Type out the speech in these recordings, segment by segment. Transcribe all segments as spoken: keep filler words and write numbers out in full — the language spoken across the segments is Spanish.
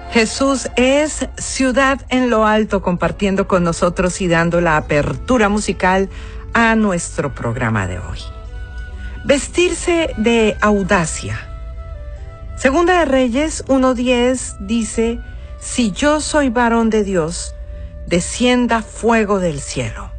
Jesús es Ciudad en lo Alto, compartiendo con nosotros y dando la apertura musical a nuestro programa de hoy. Vestirse de audacia. Segunda de Reyes uno diez dice: si yo soy varón de Dios, descienda fuego del cielo.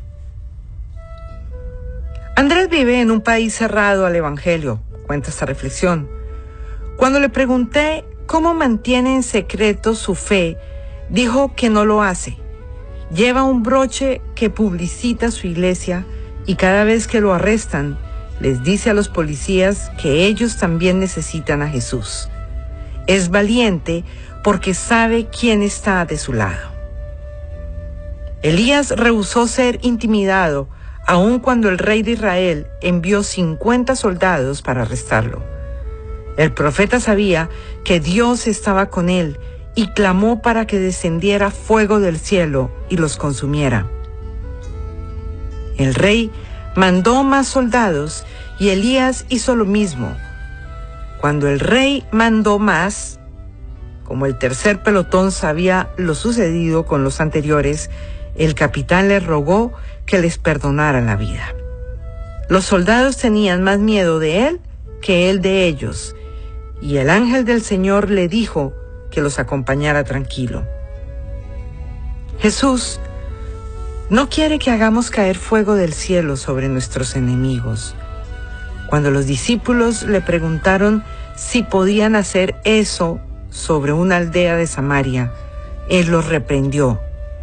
Andrés vive en un país cerrado al Evangelio, cuenta esta reflexión. Cuando le pregunté cómo mantiene en secreto su fe, dijo que no lo hace. Lleva un broche que publicita su iglesia y cada vez que lo arrestan, les dice a los policías que ellos también necesitan a Jesús. Es valiente porque sabe quién está de su lado. Elías rehusó ser intimidado, aun cuando el rey de Israel envió cincuenta soldados para arrestarlo. El profeta sabía que Dios estaba con él y clamó para que descendiera fuego del cielo y los consumiera. El rey mandó más soldados y Elías hizo lo mismo. Cuando el rey mandó más, como el tercer pelotón sabía lo sucedido con los anteriores, el capitán le rogó que les perdonara la vida. Los soldados tenían más miedo de él que él de ellos, y el ángel del Señor le dijo que los acompañara tranquilo. Jesús no quiere que hagamos caer fuego del cielo sobre nuestros enemigos. Cuando los discípulos le preguntaron si podían hacer eso sobre una aldea de Samaria, él los reprendió.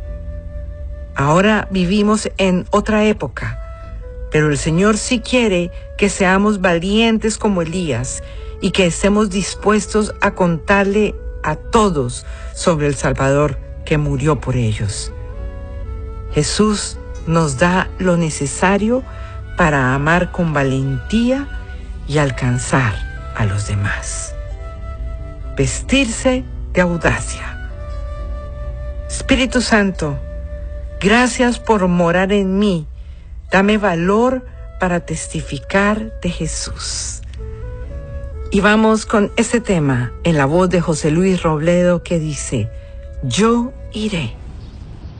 Ahora vivimos en otra época, pero el Señor sí quiere que seamos valientes como Elías y que estemos dispuestos a contarle a todos sobre el Salvador que murió por ellos. Jesús nos da lo necesario para amar con valentía y alcanzar a los demás. Vestirse de audacia. Espíritu Santo, gracias por morar en mí. Dame valor para testificar de Jesús. Y vamos con este tema en la voz de José Luis Robledo que dice: yo iré.